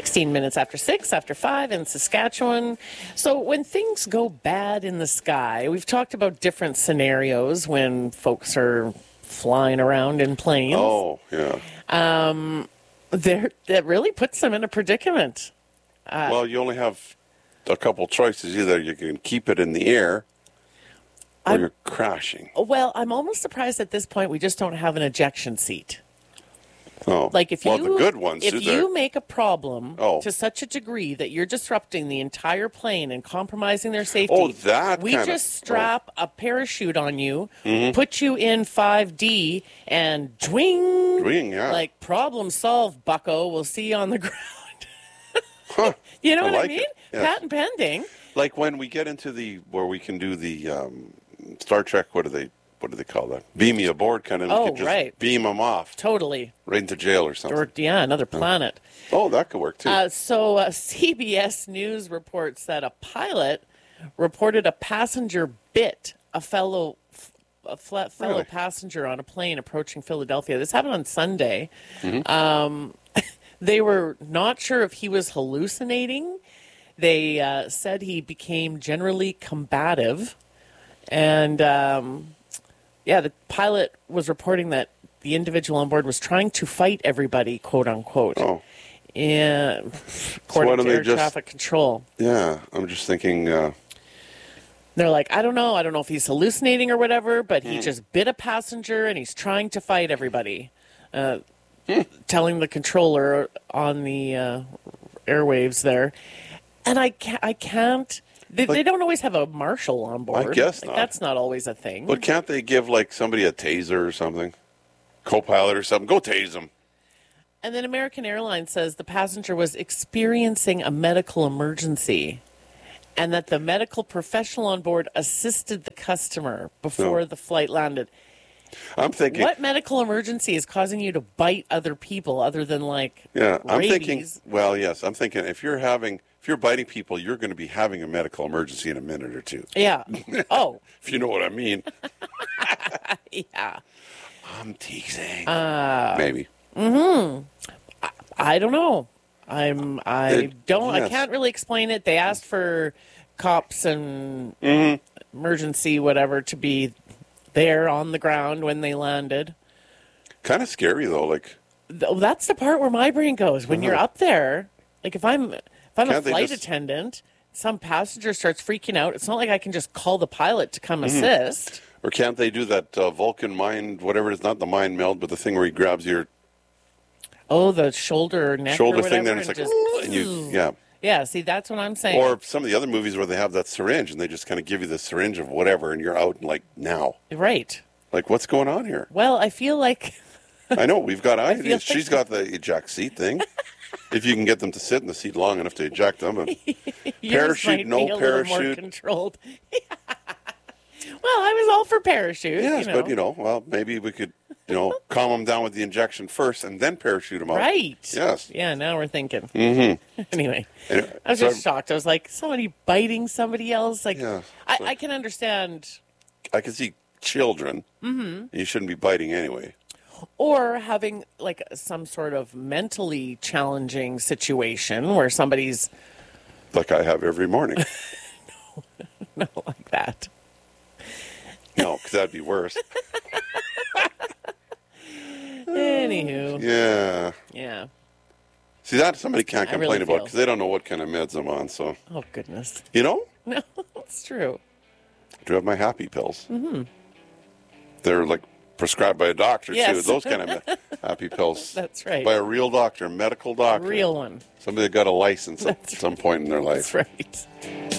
16 minutes after 6, after 5 in Saskatchewan. So when things go bad in the sky, we've talked about different scenarios when folks are flying around in planes. Oh, yeah. That really puts them in a predicament. Well, you only have a couple choices. Either you can keep it in the air or you're crashing. Well, I'm almost surprised at this point we just don't have an ejection seat. Oh, Like if the good ones. if you make a problem Oh. to such a degree that you're disrupting the entire plane and compromising their safety, we just strap a parachute on you, put you in 5D, and dwing, yeah. like problem solved, bucko. We'll see you on the ground. Huh. You know what I like mean? it. Yes. Patent pending. Like when we get into where we can do the Star Trek, what do they call that? Beam me aboard kind of. Oh, we could just right. beam them off. Totally. Right into jail or something. Or, another planet. Oh, that could work too. CBS News reports that a pilot reported a passenger bit a fellow Really? passenger on a plane approaching Philadelphia. This happened on Sunday. They were not sure if he was hallucinating. They said he became generally combative. And, the pilot was reporting that the individual on board was trying to fight everybody, quote unquote. Oh. And according to air traffic control. Yeah, I'm just thinking. They're like, I don't know if he's hallucinating or whatever, but he just bit a passenger and he's trying to fight everybody. Telling the controller on the airwaves there. And I can't. They don't always have a marshal on board. I guess not. That's not always a thing. But can't they give somebody a taser or something? Co-pilot or something? Go tase them. And then American Airlines says the passenger was experiencing a medical emergency and that the medical professional on board assisted the customer before the flight landed. I'm thinking. What medical emergency is causing you to bite other people other than Yeah, I'm rabies? thinking. Well, yes, I'm thinking if you're biting people, you're going to be having a medical emergency in a minute or two. Yeah. Oh. If you know what I mean. Yeah. I'm teasing. Maybe. I don't know. I can't really explain it. They asked for cops and emergency whatever to be there on the ground when they landed. Kind of scary though. That's the part where my brain goes when you're up there. Like if I'm a flight attendant, some passenger starts freaking out. It's not like I can just call the pilot to come assist. Or can't they do that Vulcan mind, whatever it is, not the mind meld, but the thing where he grabs your the shoulder neck or thing, then whatever, it's like, Yeah, see, that's what I'm saying. Or some of the other movies where they have that syringe and they just kind of give you the syringe of whatever and you're out and now. Right. Like, what's going on here? Well, I feel like... I know, we've got ideas. She's got the eject seat thing. If you can get them to sit in the seat long enough to eject them. Parachute, no parachute. More controlled. Well, I was all for parachute. Yes, but, maybe we could, calm them down with the injection first and then parachute them out. Right. Yes. Yeah, now we're thinking. Mm-hmm. Anyway, I was just shocked. I was like, somebody biting somebody else? I can understand. I can see children. Mm-hmm. You shouldn't be biting anyway. Or having, some sort of mentally challenging situation where somebody's... Like I have every morning. No, like that. No, because that'd be worse. Anywho. Yeah. Yeah. See, that somebody can't complain about feel. because they don't know what kind of meds I'm on, so... Oh, goodness. You know? No, it's true. I do have my happy pills. Mm-hmm. They're, prescribed by a doctor, too. Those kind of happy pills. That's right. By a real doctor, a medical doctor. A real one. Somebody that got a license at some point in their life. That's right.